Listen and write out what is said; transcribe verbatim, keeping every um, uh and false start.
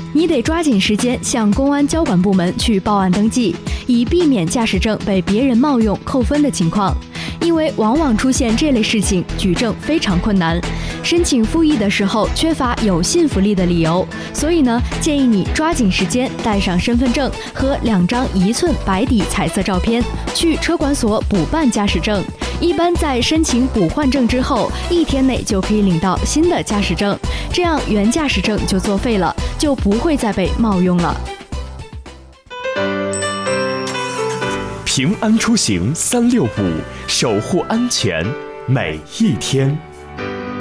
你得抓紧时间向公安交管部门去报案登记，以避免驾驶证被别人冒用扣分的情况。因为往往出现这类事情，举证非常困难，申请复议的时候缺乏有信服力的理由，所以呢，建议你抓紧时间带上身份证和两张一寸白底彩色照片，去车管所补办驾驶证。一般在申请补换证之后，一天内就可以领到新的驾驶证，这样原驾驶证就作废了，就不会再被冒用了。 平安出行三六五，守护安全每一天。